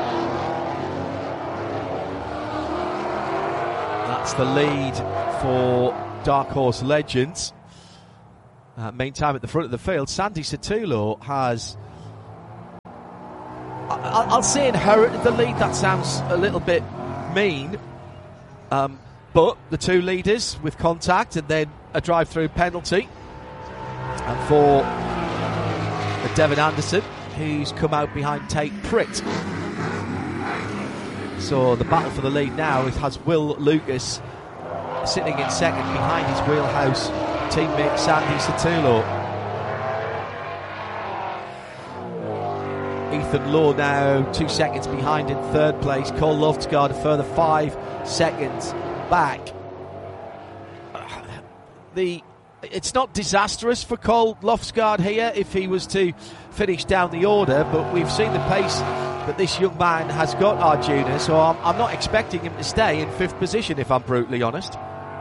[SPEAKER 2] That's the lead for Dark Horse Legends. Meantime, at the front of the field, Sandy Satulo has... I'll say inherited the lead. That sounds a little bit mean. But the two leaders with contact and then a drive-through penalty. And for Devin Anderson, who's come out behind Tate Pritt. So the battle for the lead now has Will Lucas sitting in second behind his wheelhouse teammate Sandy Satulo. Ethan Lowe now 2 seconds behind in third place. Cole Loftsgaard a further 5 seconds back. It's not disastrous for Cole Loftsgaard here if he was to finish down the order, but we've seen the pace that this young man has got, Arjuna, so I'm not expecting him to stay in 5th position, if I'm brutally honest.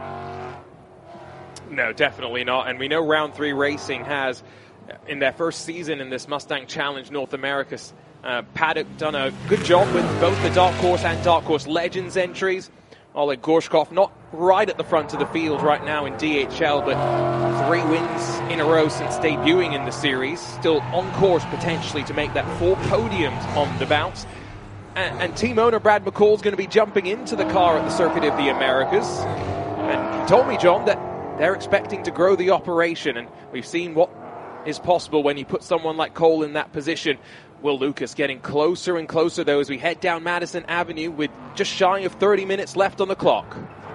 [SPEAKER 9] No, definitely not. And we know Round 3 Racing has, in their first season in this Mustang Challenge North America, Paddock done a good job with both the Dark Horse and Dark Horse Legends entries. Oleg Gorshkov not right at the front of the field right now in DHL, but 3 wins in a row since debuting in the series. Still on course potentially to make that 4 podiums on the bounce. And team owner Brad McCall's going to be jumping into the car at the Circuit of the Americas. And he told me, John, that they're expecting to grow the operation, and we've seen what is possible when you put someone like Cole in that position. Will Lucas getting closer and closer, though, as we head down Madison Avenue with just shy of 30 minutes left on the clock.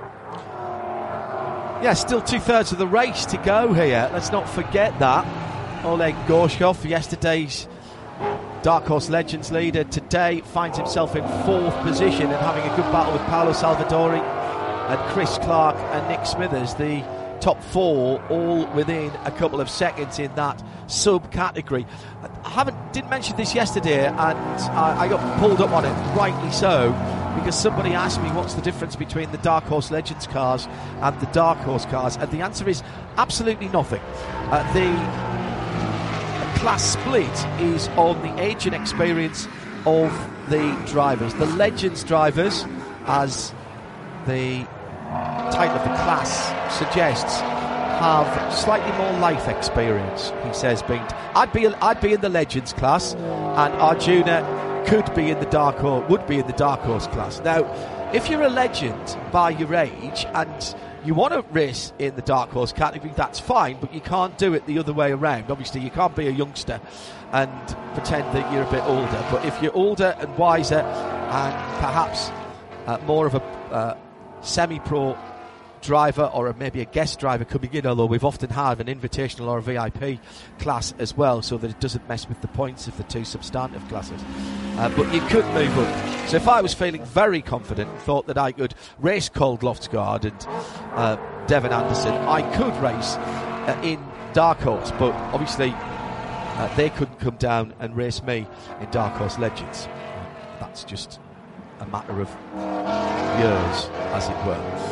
[SPEAKER 2] Yeah, still 2/3 of the race to go here. Let's not forget that. Oleg Gorshkov, yesterday's Dark Horse Legends leader, today finds himself in 4th position and having a good battle with Paolo Salvadori and Chris Clark and Nick Smithers, the top 4, all within a couple of seconds in that subcategory. I didn't mention this yesterday, and I got pulled up on it, rightly so, because somebody asked me what's the difference between the Dark Horse Legends cars and the Dark Horse cars, and the answer is absolutely nothing. The class split is on the age and experience of the drivers. The Legends drivers, as the title of the class suggests, have slightly more life experience, he says. I'd be in the Legends class, and Arjuna would be in the Dark Horse class. Now, if you're a legend by your age and you want to race in the Dark Horse category, that's fine, but you can't do it the other way around. Obviously, you can't be a youngster and pretend that you're a bit older. But if you're older and wiser and perhaps more of a semi-pro driver or maybe a guest driver coming in, although we've often had an invitational or a VIP class as well, so that it doesn't mess with the points of the 2 substantive classes. But you could move up. So if I was feeling very confident and thought that I could race Cole Loftsgaard and Devin Anderson, I could race in Dark Horse, but obviously they couldn't come down and race me in Dark Horse Legends. That's just a matter of years, as it were.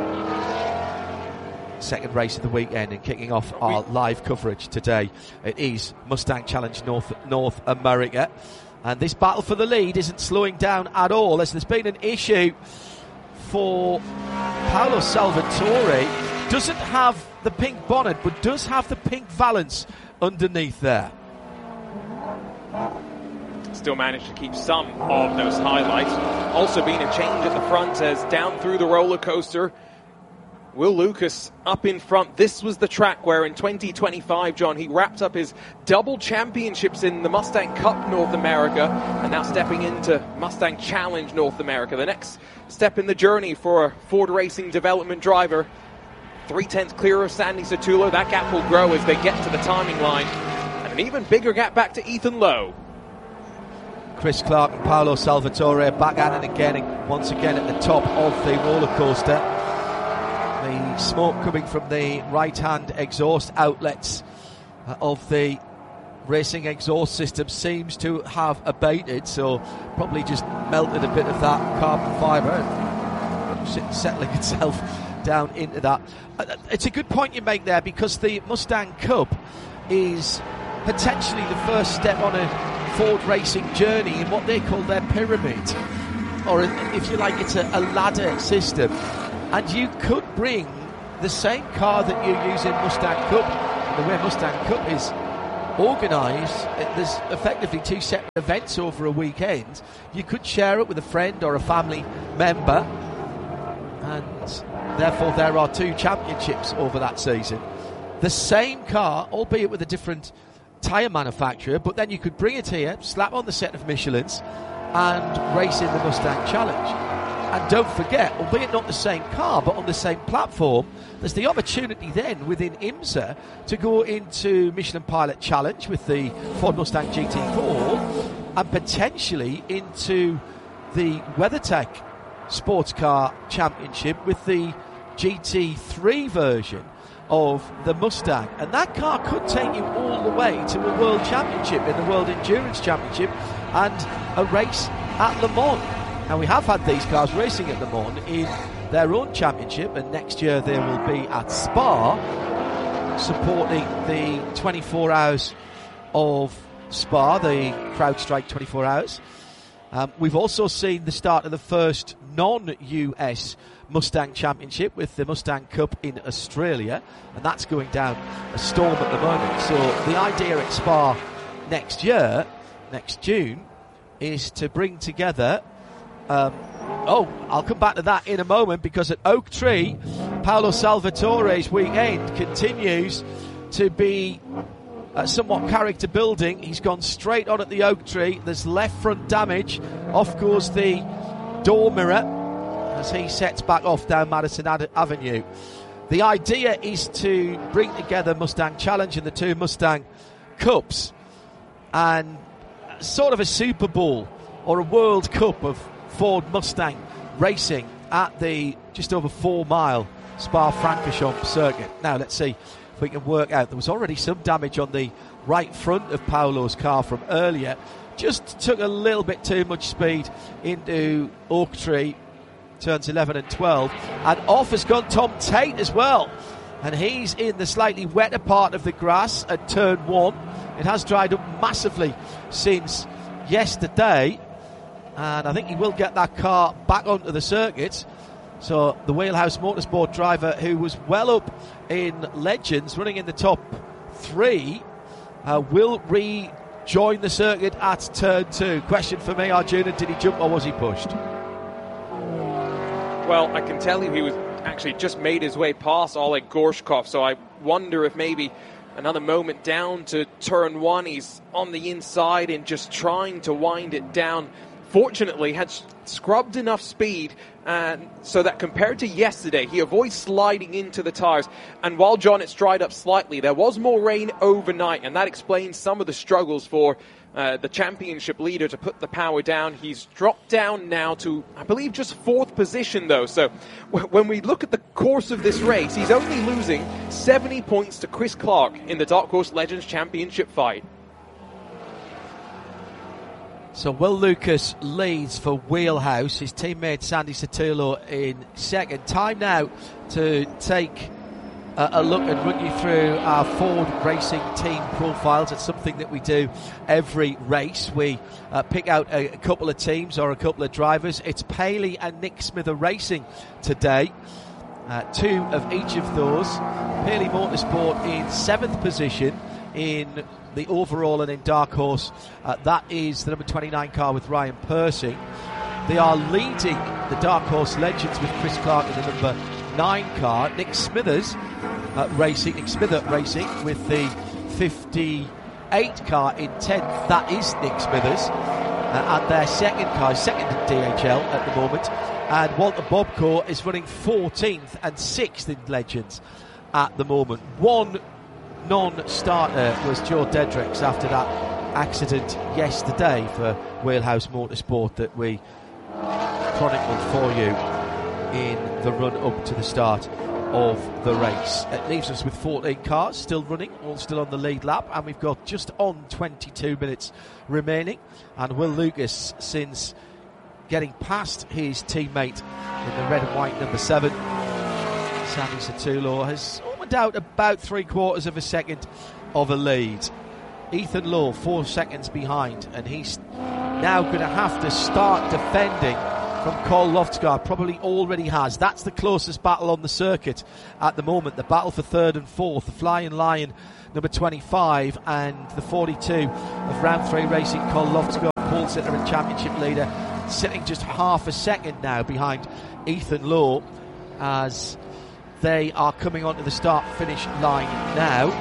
[SPEAKER 2] Second race of the weekend, and kicking off our live coverage today, it is Mustang Challenge North America, and this battle for the lead isn't slowing down at all, as there's been an issue for Paolo Salvatore. Doesn't have the pink bonnet, but does have the pink valance underneath there.
[SPEAKER 9] Still managed to keep some of those highlights. Also been a change at the front, as down through the roller coaster, Will Lucas up in front. This was the track where in 2025, John, he wrapped up his double championships in the Mustang Cup North America, and now stepping into Mustang Challenge North America. The next step in the journey for a Ford Racing development driver. 3/10 clear of Sandy Satulo. That gap will grow as they get to the timing line. And an even bigger gap back to Ethan Lowe.
[SPEAKER 2] Chris Clark and Paolo Salvatore back at it again, and once again at the top of the roller coaster. The smoke coming from the right-hand exhaust outlets of the racing exhaust system seems to have abated, so probably just melted a bit of that carbon fibre, settling itself down into that. It's a good point you make there, because the Mustang Cup is potentially the first step on a Ford racing journey in what they call their pyramid, or if you like, it's a ladder system. And you could bring the same car that you use in Mustang Cup, and the way Mustang Cup is organised, there's effectively 2 separate events over a weekend. You could share it with a friend or a family member, and therefore there are 2 championships over that season. The same car, albeit with a different tyre manufacturer, but then you could bring it here, slap on the set of Michelins, and race in the Mustang Challenge. And don't forget, albeit not the same car, but on the same platform, there's the opportunity then within IMSA to go into Michelin Pilot Challenge with the Ford Mustang GT4, and potentially into the WeatherTech Sports Car Championship with the GT3 version of the Mustang. And that car could take you all the way to a World Championship in the World Endurance Championship and a race at Le Mans. Now, we have had these cars racing at Le Mans in their own championship, and next year they will be at Spa supporting the 24 hours of Spa, the CrowdStrike 24 hours. We've also seen the start of the first non-US Mustang Championship with the Mustang Cup in Australia, and that's going down a storm at the moment. So the idea at Spa next year, next June, is to bring together I'll come back to that in a moment, because at Oak Tree, Paolo Salvatore's weekend continues to be somewhat character building. He's gone straight on at the Oak Tree. There's left front damage. Off goes the door mirror as he sets back off down Madison Avenue. The idea is to bring together Mustang Challenge and the 2 Mustang Cups, and sort of a Super Bowl or a World Cup of Ford Mustang racing at the just over 4 mile Spa-Francorchamps circuit. Now let's see if we can work out. There was already some damage on the right front of Paolo's car from earlier. Just took a little bit too much speed into Oak Tree, turns 11 and 12. And off has gone Tom Tate as well. And he's in the slightly wetter part of the grass at turn 1. It has dried up massively since yesterday, and I think he will get that car back onto the circuit. So the Wheelhouse Motorsport driver, who was well up in Legends, running in the top 3, will rejoin the circuit at turn 2. Question for me, Arjuna, did he jump or was he pushed?
[SPEAKER 9] Well, I can tell you he was actually just made his way past Oleg Gorshkov, so I wonder if maybe another moment down to turn 1, he's on the inside and just trying to wind it down. Fortunately, had scrubbed enough speed so that compared to yesterday, he avoids sliding into the tyres. And while John, it's dried up slightly, there was more rain overnight, and that explains some of the struggles for the championship leader to put the power down. He's dropped down now to, I believe, just 4th position, though. So when we look at the course of this race, he's only losing 70 points to Chris Clark in the Dark Horse Legends Championship fight.
[SPEAKER 2] So Will Lucas leads for Wheelhouse, his teammate Sandy Sotelo in second. Time now to take a look and run you through our Ford Racing team profiles. It's something that we do every race. We pick out a couple of teams or a couple of drivers. It's Paley and Nick Smither Racing today. 2 of each of those. Paley Motorsport in 7th position in the overall, and in Dark Horse, that is the number 29 car with Ryan Persing. They are leading the Dark Horse Legends with Chris Clark in the number 9 car. Nick Smith Racing with the 58 car in 10th. That is Nick Smithers. And their second car, second in DHL at the moment. And Walter Bobko is running 14th and 6th in Legends at the moment. One non-starter was Joe Dedricks after that accident yesterday for Wheelhouse Motorsport that we chronicled for you in the run up to the start of the race. It leaves us with 14 cars still running, all still on the lead lap, and we've got just on 22 minutes remaining. And Will Lucas, since getting past his teammate in the red and white number 7, Sammy Satullo has opened out about 3/4 of a second of a lead. Ethan Lowe 4 seconds behind, and he's now going to have to start defending from Cole Loftsgaard. Probably already has. That's the closest battle on the circuit at the moment. The battle for 3rd and 4th. The Flying Lion, number 25, and the 42 of Round 3 Racing, Cole Loftsgaard, pole sitter and championship leader, sitting just half a second now behind Ethan Lowe as they are coming onto the start-finish line now.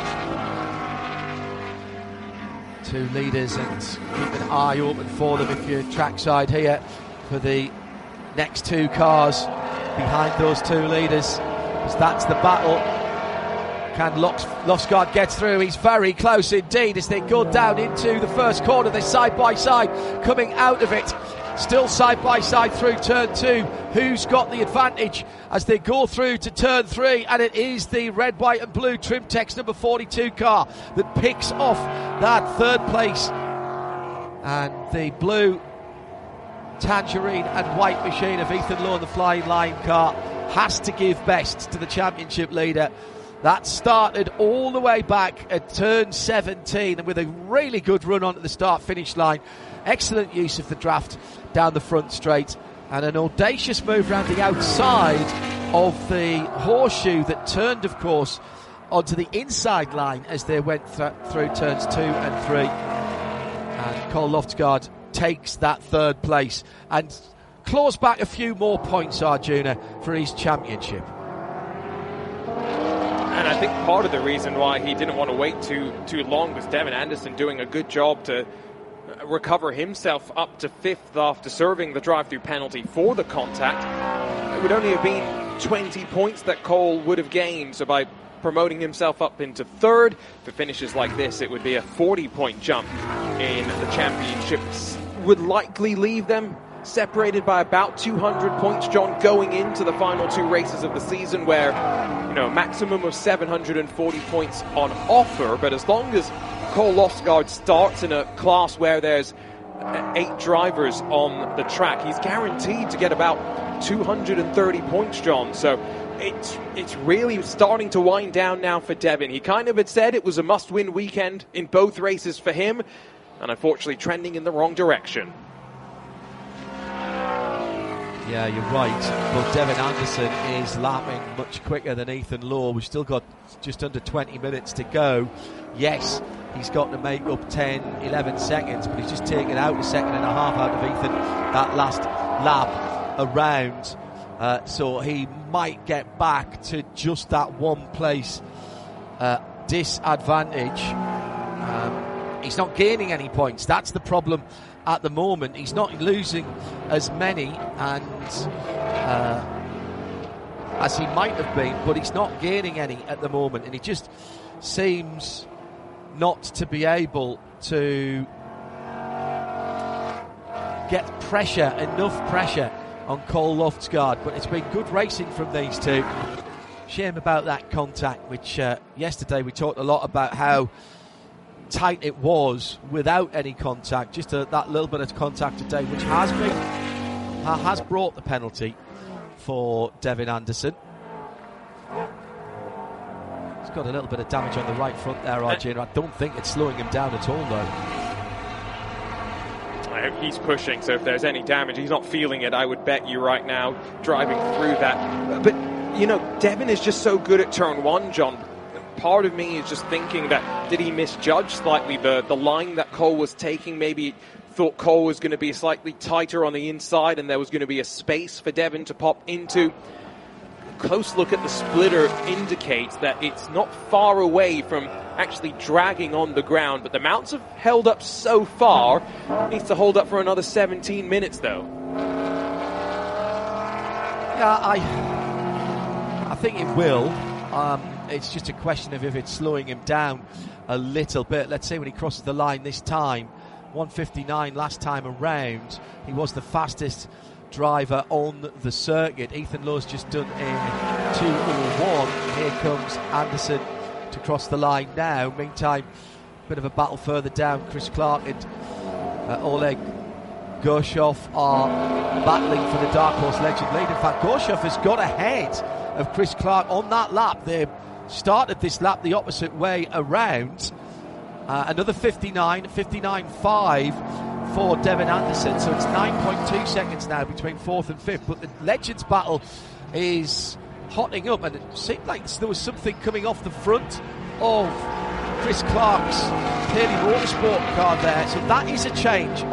[SPEAKER 2] Two leaders, and keep an eye open for them if you're trackside here for the next two cars behind those two leaders, because that's the battle. Can Loftsgaard get through? He's very close indeed as they go down into the first corner. They're side by side coming out of it. Still side by side through turn 2. Who's got the advantage as they go through to turn 3? And it is the red, white and blue Trimtex number 42 car that picks off that 3rd place. And the blue tangerine and white machine of Ethan Lowe and the Flying Lion car has to give best to the championship leader. That started all the way back at turn 17, and with a really good run onto the start-finish line. Excellent use of the draft down the front straight, and an audacious move around the outside of the horseshoe that turned, of course, onto the inside line as they went through turns 2 and 3. And Cole Loftsgaard takes that 3rd place and claws back a few more points, Arjuna, for his championship.
[SPEAKER 9] And I think part of the reason why he didn't want to wait too long was Devin Anderson doing a good job to recover himself up to 5th after serving the drive-through penalty for the contact. It would only have been 20 points that Cole would have gained, so by promoting himself up into 3rd, for finishes like this, it would be a 40-point jump in the championships. Would likely leave them separated by about 200 points, John, going into the final 2 races of the season, where, a maximum of 740 points on offer. But as long as Cole Loftsgaard starts in a class where there's 8 drivers on the track, he's guaranteed to get about 230 points, John. So it's really starting to wind down now for Devin. He kind of had said it was a must-win weekend in both races for him, and unfortunately trending in the wrong direction.
[SPEAKER 2] Yeah, you're right. But Devin Anderson is lapping much quicker than Ethan Lowe. We've still got just under 20 minutes to go. Yes, he's got to make up 10, 11 seconds, but he's just taken out a second and a half out of Ethan that last lap around. So he might get back to just that 1 place disadvantage. He's not gaining any points. That's the problem at the moment. He's not losing as many as he might have been, but he's not gaining any at the moment, and he just seems not to be able to get enough pressure on Cole Loftsgaard. But it's been good racing from these two. Shame about that contact, which yesterday we talked a lot about how tight it was without any contact. Just that little bit of contact today, which has brought the penalty for Devin Anderson. He's got a little bit of damage on the right front there, Arjun. I don't think it's slowing him down at all, though.
[SPEAKER 9] He's pushing, so if there's any damage, he's not feeling it, I would bet you right now, driving through that. But, Devin is just so good at turn 1, John. Part of me is just thinking that, did he misjudge slightly the line that Cole was taking? Maybe thought Cole was going to be slightly tighter on the inside and there was going to be a space for Devin to pop into. Close look at the splitter indicates that it's not far away from actually dragging on the ground, but the mounts have held up so far. Needs to hold up for another 17 minutes, though.
[SPEAKER 2] Yeah, I think it will. It's just a question of if it's slowing him down a little bit. Let's say when he crosses the line this time, 1:59 last time around, he was the fastest driver on the circuit. Ethan Lowe's just done a 2:01. Here comes Anderson to cross the line now. Meantime, a bit of a battle further down. Chris Clark and Oleg Gorshov are battling for the Dark Horse Legend lead. In fact, Gorshov has got ahead of Chris Clark on that lap. They started this lap the opposite way around. Another 59.5 for Devin Anderson, so it's 9.2 seconds now between 4th and 5th, but the Legends battle is hotting up, and it seemed like there was something coming off the front of Chris Clark's Clearly Motorsport car there, so that is a change